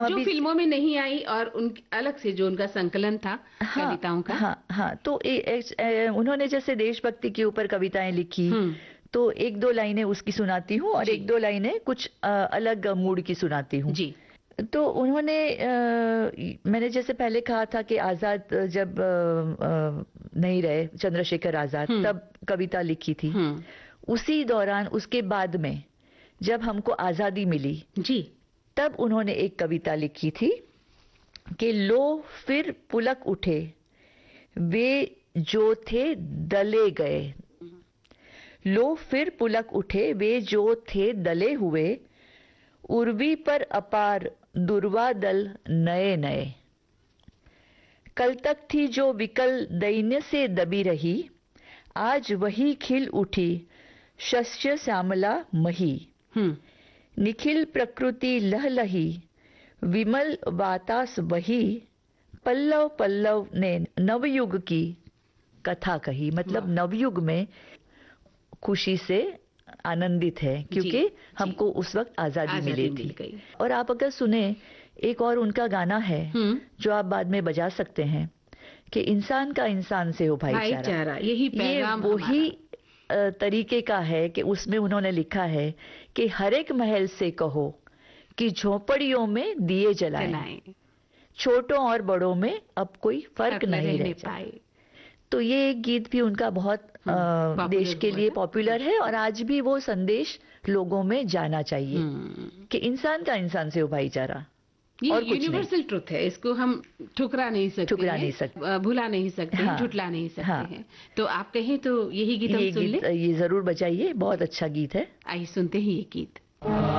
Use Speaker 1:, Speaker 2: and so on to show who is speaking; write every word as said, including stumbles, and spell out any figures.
Speaker 1: जो
Speaker 2: अभी
Speaker 1: फिल्मों में नहीं आई और उन अलग से जो उनका संकलन था
Speaker 2: हाँ
Speaker 1: कविताओं का।
Speaker 2: हाँ हाँ तो ए, ए, ए, उन्होंने जैसे देशभक्ति के ऊपर कविताएं लिखी,
Speaker 1: हम्म।
Speaker 2: तो एक दो लाइनें उसकी सुनाती हूँ और
Speaker 1: जी।
Speaker 2: एक दो लाइनें कुछ अ, अलग मूड की सुनाती हूँ।
Speaker 1: जी।
Speaker 2: तो उन्होंने अ, मैंने जैसे पहले कहा था कि आजाद जब अ, अ, नहीं रहे, चंद्रशेखर आजाद,
Speaker 1: हम्म।
Speaker 2: तब कविता लिखी थी।
Speaker 1: हम्म।
Speaker 2: उसी दौरान उसके बाद में जब हमको आजादी मिली,
Speaker 1: जी।
Speaker 2: तब उन्होंने एक कविता लिखी थी कि लो फिर पुलक उठे वे जो थे दले गए। लो फिर पुलक उठे वे जो थे दले हुए, उर्वी पर अपार दुर्वा दल नए नए। कल तक थी जो विकल दैन्य से दबी रही, आज वही खिल उठी शस्य श्यामला मही।
Speaker 1: हम्म।
Speaker 2: निखिल प्रकृति लहलही विमल वातास वही, पल्लव पल्लव ने नवयुग की कथा कही। मतलब नवयुग में खुशी से आनंदित है क्योंकि
Speaker 1: जी,
Speaker 2: हमको उस वक्त आजादी
Speaker 1: आजादी
Speaker 2: मिली
Speaker 1: मिल
Speaker 2: थी।
Speaker 1: गई।
Speaker 2: और आप अगर सुने, एक और उनका गाना है
Speaker 1: हम्म।
Speaker 2: जो आप बाद में बजा सकते हैं कि इंसान का इंसान से हो भाईचारा।
Speaker 1: भाईचारा, यही
Speaker 2: ये
Speaker 1: पैगाम
Speaker 2: वही
Speaker 1: हमारा।
Speaker 2: अ, तरीके का है कि उसमें उन्होंने लिखा है कि हर एक महल से कहो कि झोपड़ियों में दिए जलाएं,
Speaker 1: जलाएं,
Speaker 2: छोटों और बड़ों में अब कोई फर्क
Speaker 1: फर्क न
Speaker 2: नहीं
Speaker 1: रहने
Speaker 2: रह जाए।
Speaker 1: पाए।
Speaker 2: तो ये एक गीत भी उनका बहुत अ,
Speaker 1: हम्म,
Speaker 2: देश
Speaker 1: पॉपुलर
Speaker 2: के
Speaker 1: हुआ
Speaker 2: लिए
Speaker 1: था।
Speaker 2: पॉपुलर है और आज भी वो संदेश लोगों में जाना चाहिए
Speaker 1: हम्म।
Speaker 2: कि इंसान का इंसान से हो भाईचारा
Speaker 1: ये
Speaker 2: और कुछ नहीं।
Speaker 1: यूनिवर्सल ट्रुथ है, इसको हम ठुकरा नहीं सकते
Speaker 2: ठुकरा
Speaker 1: हैं,
Speaker 2: नहीं सकते।
Speaker 1: अ, भुला नहीं सकते हैं,
Speaker 2: हाँ,
Speaker 1: झुटला नहीं सकते
Speaker 2: हाँ।
Speaker 1: हैं। तो आप कहें तो यही गीत हम
Speaker 2: ये
Speaker 1: सुन
Speaker 2: गीत
Speaker 1: लें।
Speaker 2: ये जरूर बजाइए, बहुत अच्छा गीत है।
Speaker 1: आइए सुनते हैं ये गीत।